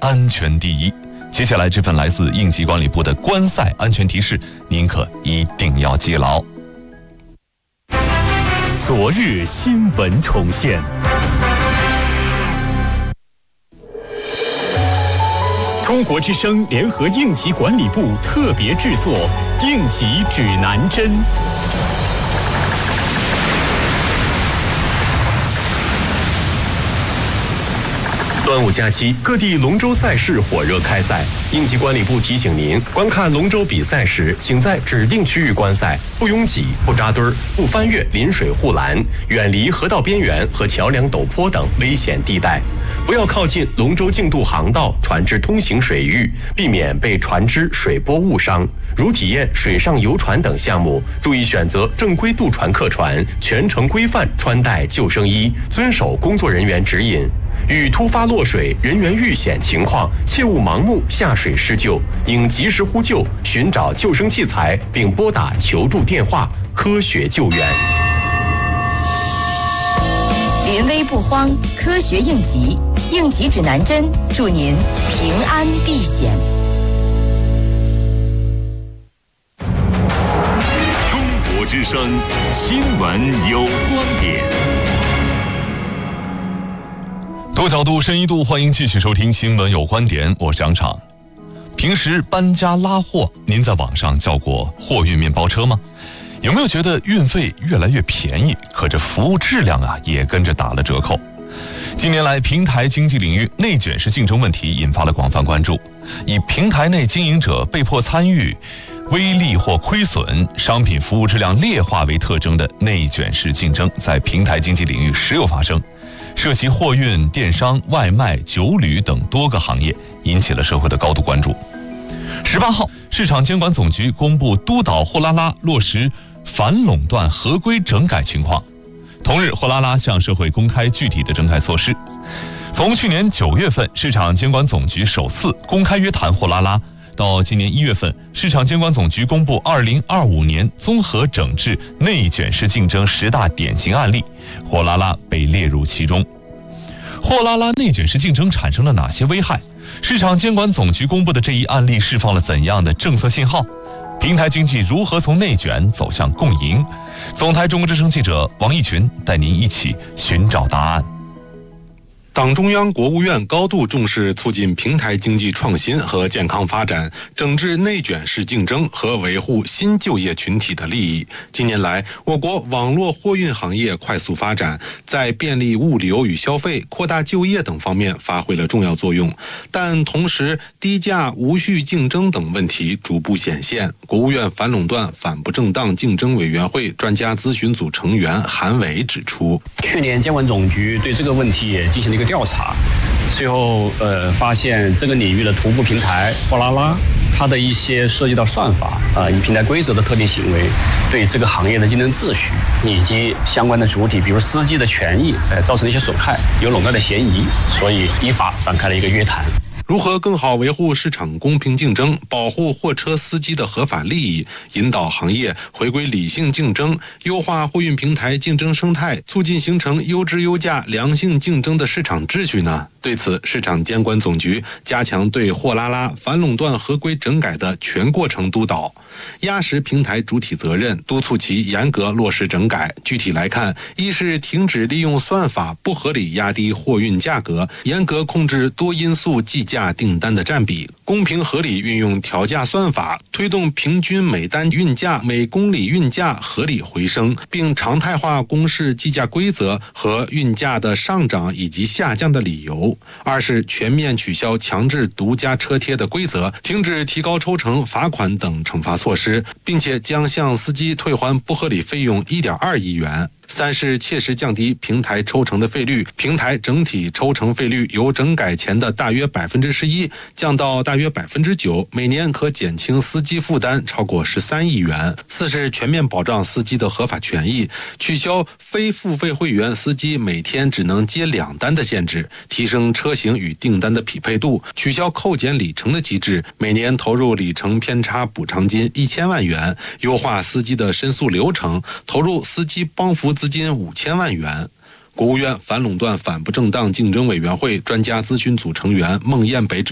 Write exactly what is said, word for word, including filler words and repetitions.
安全第一。接下来这份来自应急管理部的观赛安全提示，您可一定要记牢。 昨日新闻重现。中国之声联合应急管理部特别制作《应急指南针》。 端午假期，各地龙舟赛事火热开赛。应急管理部提醒您，观看龙舟比赛时，请在指定区域观赛，不拥挤、不扎堆儿、不翻越临水护栏，远离河道边缘和桥梁陡坡等危险地带。不要靠近龙舟竞渡航道、船只通行水域，避免被船只、水波误伤。如体验水上游船等项目，注意选择正规渡船客船，全程规范穿戴救生衣，遵守工作人员指引。遇突发落水、人员遇险情况，切勿盲目下水施救，应及时呼救，寻找救生器材，并拨打求助电话，科学救援。 临危不慌，科学应急，应急指南针，祝您平安避险。 中国之声新闻有观点。 多角度、深一度，欢迎继续收听《新闻有观点》，我是杨昶。平时搬家拉货，您在网上叫过货运面包车吗？有没有觉得运费越来越便宜，可这服务质量啊也跟着打了折扣？近年来，平台经济领域内卷式竞争问题引发了广泛关注。以平台内经营者被迫参与、微利或亏损、商品服务质量劣化为特征的内卷式竞争，在平台经济领域时有发生。涉及货运、电商、外卖、酒旅等多个行业，引起了社会的高度关注。十八号，市场监管总局公布督导货拉拉落实反垄断合规整改情况。同日，货拉拉向社会公开具体的整改措施。从去年九月份，市场监管总局首次公开约谈货拉拉，到今年一月份，市场监管总局公布二零二五年综合整治内卷式竞争十大典型案例，货拉拉被列入其中。货拉拉内卷式竞争产生了哪些危害？市场监管总局公布的这一案例释放了怎样的政策信号？平台经济如何从内卷走向共赢？总台中国之声记者王义群带您一起寻找答案。 党中央、国务院高度重视促进平台经济创新和健康发展，整治内卷式竞争和维护新就业群体的利益。近年来，我国网络货运行业快速发展，在便利物流与消费、扩大就业等方面发挥了重要作用。但同时，低价、无序竞争等问题逐步显现。国务院反垄断反不正当竞争委员会专家咨询组成员韩伟指出， 去年监管总局对这个问题也进行了一个调查，最后呃发现这个领域的头部平台货拉拉，它的一些涉及到算法啊、呃、以平台规则的特定行为，对这个行业的竞争秩序以及相关的主体，比如司机的权益，呃造成了一些损害，有垄断的嫌疑，所以依法展开了一个约谈。 如何更好维护市场公平竞争，保护货车司机的合法利益，引导行业回归理性竞争，优化货运平台竞争生态，促进形成优质优价良性竞争的市场秩序呢？对此，市场监管总局加强对货拉拉反垄断合规整改的全过程督导，压实平台主体责任，督促其严格落实整改。具体来看，一是停止利用算法不合理压低货运价格，严格控制多因素计价订单的占比，公平合理运用调价算法，推动平均每单运价、每公里运价合理回升，并常态化公示计价规则和运价的上涨以及下降的理由。二是全面取消强制独家车贴的规则，停止提高抽成、罚款等惩罚措施，并且将向司机退还不合理费用 一点二亿元。三是切实降低平台抽成的费率，平台整体抽成费率由整改前的大约百分之十一降到大约百分之九，每年可减轻司机负担超过十三亿元。四是全面保障司机的合法权益，取消非付费会员司机每天只能接两单的限制，提升车型与订单的匹配度，取消扣减里程的机制，每年投入里程偏差补偿金一千万元，优化司机的申诉流程，投入司机帮扶资金五千万元。国务院反垄断反不正当竞争委员会专家咨询组成员孟燕北指